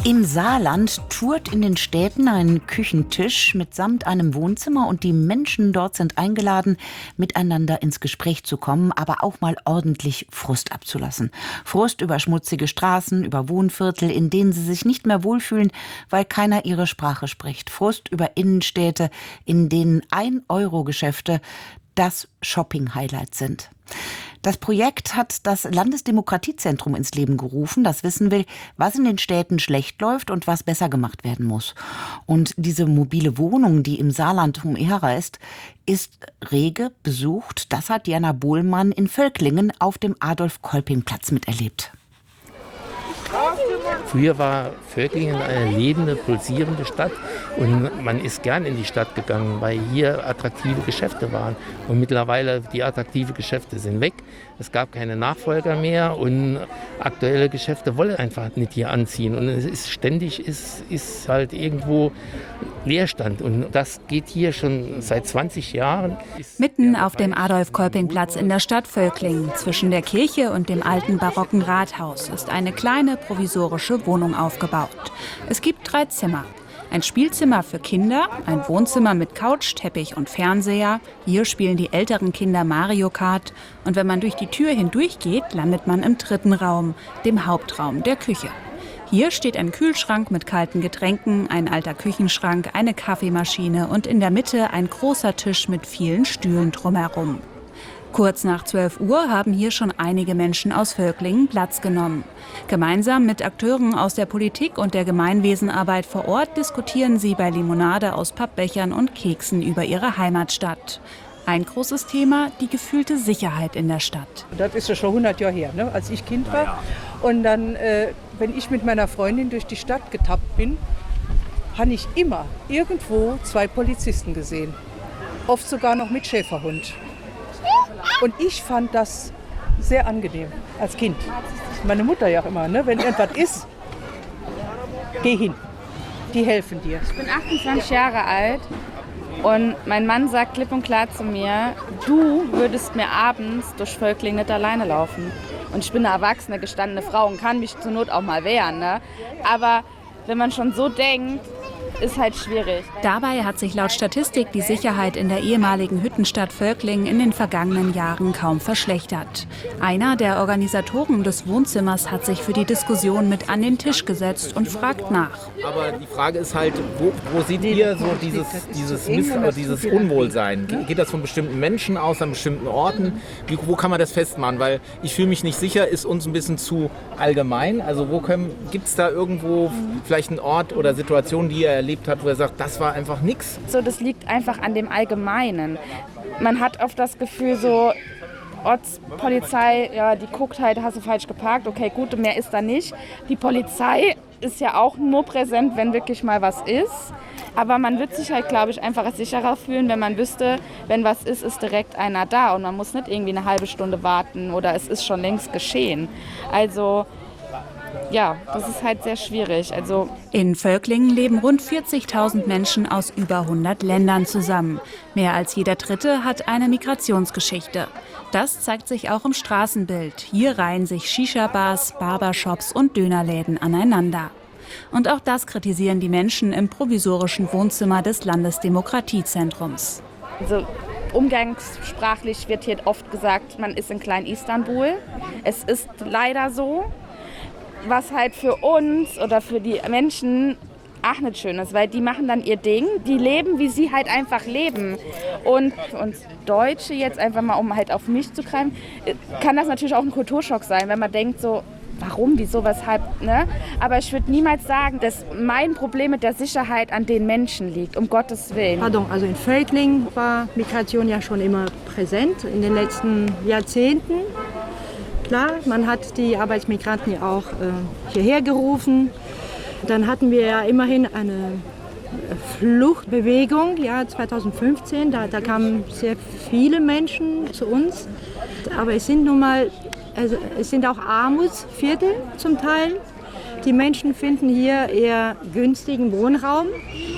Im Saarland tourt in den Städten ein Küchentisch mitsamt einem Wohnzimmer und die Menschen dort sind eingeladen, miteinander ins Gespräch zu kommen, aber auch mal ordentlich Frust abzulassen. Frust über schmutzige Straßen, über Wohnviertel, in denen sie sich nicht mehr wohlfühlen, weil keiner ihre Sprache spricht. Frust über Innenstädte, in denen 1-Euro-Geschäfte das Shopping-Highlight sind. Das Projekt hat das Landesdemokratiezentrum ins Leben gerufen, das wissen will, was in den Städten schlecht läuft und was besser gemacht werden muss. Und diese mobile Wohnung, die im Saarland um Ehre ist rege besucht. Das hat Diana Bohlmann in Völklingen auf dem Adolf-Kolping-Platz miterlebt. Früher war Völklingen eine lebende, pulsierende Stadt und man ist gern in die Stadt gegangen, weil hier attraktive Geschäfte waren. Und mittlerweile die attraktiven Geschäfte sind weg. Es gab keine Nachfolger mehr und aktuelle Geschäfte wollen einfach nicht hier anziehen. Und es ist ständig ist halt irgendwo Leerstand. Und das geht hier schon seit 20 Jahren. Mitten auf dem Adolf-Kolping-Platz in der Stadt Völklingen, zwischen der Kirche und dem alten barocken Rathaus, ist eine kleine provisorische Wohnung aufgebaut. Es gibt 3 Zimmer. Ein Spielzimmer für Kinder, ein Wohnzimmer mit Couch, Teppich und Fernseher. Hier spielen die älteren Kinder Mario Kart. Und wenn man durch die Tür hindurchgeht, landet man im 3. Raum, dem Hauptraum der Küche. Hier steht ein Kühlschrank mit kalten Getränken, ein alter Küchenschrank, eine Kaffeemaschine und in der Mitte ein großer Tisch mit vielen Stühlen drumherum. Kurz nach 12 Uhr haben hier schon einige Menschen aus Völklingen Platz genommen. Gemeinsam mit Akteuren aus der Politik und der Gemeinwesenarbeit vor Ort diskutieren sie bei Limonade aus Pappbechern und Keksen über ihre Heimatstadt. Ein großes Thema, die gefühlte Sicherheit in der Stadt. Das ist ja schon 100 Jahre her, ne, als ich Kind war. Und dann, wenn ich mit meiner Freundin durch die Stadt getappt bin, habe ich immer irgendwo 2 Polizisten gesehen. Oft sogar noch mit Schäferhund. Und ich fand das sehr angenehm als Kind. Meine Mutter ja auch immer, ne? Wenn irgendwas ist, geh hin. Die helfen dir. Ich bin 28 Jahre alt und mein Mann sagt klipp und klar zu mir, du würdest mir abends durch Völklingen nicht alleine laufen. Und ich bin eine erwachsene, gestandene Frau und kann mich zur Not auch mal wehren. Ne? Aber wenn man schon so denkt, ist halt schwierig. Dabei hat sich laut Statistik die Sicherheit in der ehemaligen Hüttenstadt Völklingen in den vergangenen Jahren kaum verschlechtert. Einer der Organisatoren des Wohnzimmers hat sich für die Diskussion mit an den Tisch gesetzt und fragt nach. Aber die Frage ist halt, wo seht ihr so dieses Unwohlsein? Geht das von bestimmten Menschen aus, an bestimmten Orten? Wo kann man das festmachen? Weil ich fühle mich nicht sicher, ist uns ein bisschen zu allgemein. Also gibt es da irgendwo vielleicht einen Ort oder Situation, die ihr erlebt hat, wo er sagt, das war einfach nichts? So, das liegt einfach an dem Allgemeinen. Man hat oft das Gefühl, so Ortspolizei, ja, die guckt halt, hast du falsch geparkt, okay, gut, mehr ist da nicht. Die Polizei ist ja auch nur präsent, wenn wirklich mal was ist. Aber man wird sich halt, glaube ich, einfach sicherer fühlen, wenn man wüsste, wenn was ist, ist direkt einer da. Und man muss nicht irgendwie eine halbe Stunde warten oder es ist schon längst geschehen. Also ja, das ist halt sehr schwierig. In Völklingen leben rund 40.000 Menschen aus über 100 Ländern zusammen. Mehr als jeder Dritte hat eine Migrationsgeschichte. Das zeigt sich auch im Straßenbild. Hier reihen sich Shisha-Bars, Barbershops und Dönerläden aneinander. Und auch das kritisieren die Menschen im provisorischen Wohnzimmer des Landesdemokratiezentrums. Also umgangssprachlich wird hier oft gesagt, man ist in Klein-Istanbul. Es ist leider so. Was halt für uns oder für die Menschen auch nicht schön ist, weil die machen dann ihr Ding, die leben, wie sie halt einfach leben. Und für uns Deutsche jetzt einfach mal, um halt auf mich zu greifen, kann das natürlich auch ein Kulturschock sein, wenn man denkt so, warum, wieso, weshalb, ne? Aber ich würde niemals sagen, dass mein Problem mit der Sicherheit an den Menschen liegt, um Gottes Willen. Also in Völklingen war Migration ja schon immer präsent in den letzten Jahrzehnten. Klar, man hat die Arbeitsmigranten ja auch hierher gerufen. Dann hatten wir ja immerhin eine Fluchtbewegung, ja, 2015. Da kamen sehr viele Menschen zu uns. Aber es sind nun mal, es sind auch Armutsviertel zum Teil. Die Menschen finden hier eher günstigen Wohnraum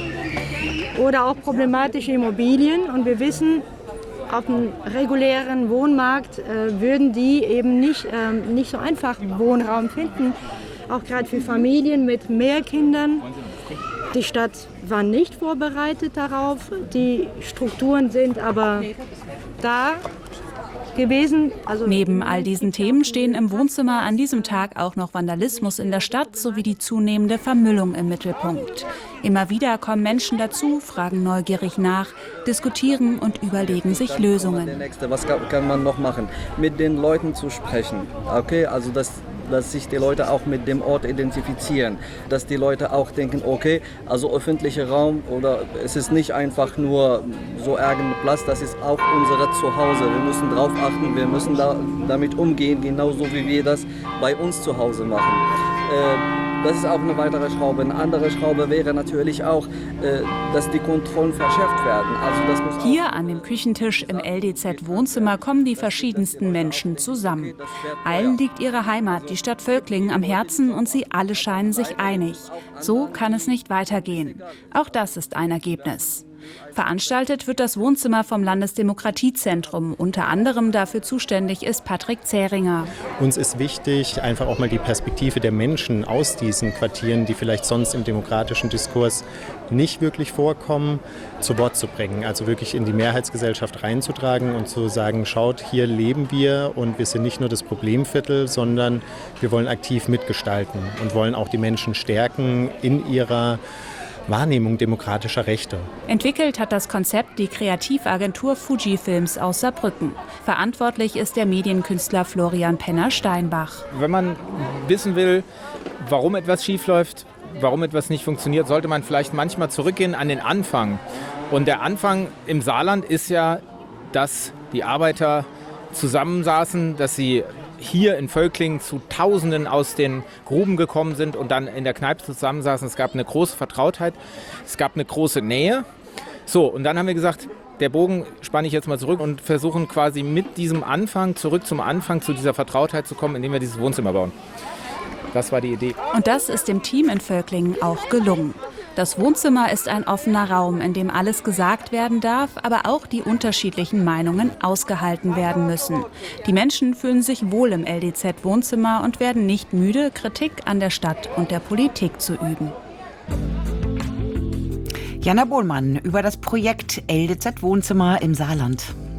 oder auch problematische Immobilien. Und wir wissen, auf dem regulären Wohnmarkt würden die eben nicht so einfach Wohnraum finden. auch gerade für Familien mit mehr Kindern. Die Stadt war nicht vorbereitet darauf. Die Strukturen sind aber da gewesen. Also neben all diesen Themen stehen im Wohnzimmer an diesem Tag auch noch Vandalismus in der Stadt sowie die zunehmende Vermüllung im Mittelpunkt. Immer wieder kommen Menschen dazu, fragen neugierig nach, diskutieren und überlegen sich Lösungen. Was kann man noch machen? Mit den Leuten zu sprechen. Okay, also dass sich die Leute auch mit dem Ort identifizieren, dass die Leute auch denken, okay, also öffentlicher Raum oder es ist nicht einfach nur so ärgernder Platz, das ist auch unser Zuhause. Wir müssen darauf achten, wir müssen damit umgehen, genauso wie wir das bei uns zu Hause machen. Das ist auch eine weitere Schraube. Eine andere Schraube wäre natürlich auch, dass die Kontrollen verschärft werden. Also das muss hier an dem Küchentisch im LDZ-Wohnzimmer kommen die verschiedensten Menschen zusammen. Allen liegt ihre Heimat, die Stadt Völklingen, am Herzen und sie alle scheinen sich einig. So kann es nicht weitergehen. Auch das ist ein Ergebnis. Veranstaltet wird das Wohnzimmer vom Landesdemokratiezentrum. Unter anderem dafür zuständig ist Patrick Zähringer. Uns ist wichtig, einfach auch mal die Perspektive der Menschen aus diesen Quartieren, die vielleicht sonst im demokratischen Diskurs nicht wirklich vorkommen, zu Wort zu bringen. Also wirklich in die Mehrheitsgesellschaft reinzutragen und zu sagen, schaut, hier leben wir und wir sind nicht nur das Problemviertel, sondern wir wollen aktiv mitgestalten und wollen auch die Menschen stärken in ihrer Wahrnehmung demokratischer Rechte. Entwickelt hat das Konzept die Kreativagentur Fujifilms aus Saarbrücken. Verantwortlich ist der Medienkünstler Florian Penner-Steinbach. Wenn man wissen will, warum etwas schiefläuft, warum etwas nicht funktioniert, sollte man vielleicht manchmal zurückgehen an den Anfang. Und der Anfang im Saarland ist ja, dass die Arbeiter zusammensaßen, dass sie hier in Völklingen zu Tausenden aus den Gruben gekommen sind und dann in der Kneipe zusammensaßen. Es gab eine große Vertrautheit, es gab eine große Nähe. So, und dann haben wir gesagt, der Bogen spanne ich jetzt mal zurück und versuchen quasi mit diesem Anfang, zurück zum Anfang, zu dieser Vertrautheit zu kommen, indem wir dieses Wohnzimmer bauen. Das war die Idee. Und das ist dem Team in Völklingen auch gelungen. Das Wohnzimmer ist ein offener Raum, in dem alles gesagt werden darf, aber auch die unterschiedlichen Meinungen ausgehalten werden müssen. Die Menschen fühlen sich wohl im LDZ-Wohnzimmer und werden nicht müde, Kritik an der Stadt und der Politik zu üben. Jana Bohlmann über das Projekt LDZ-Wohnzimmer im Saarland.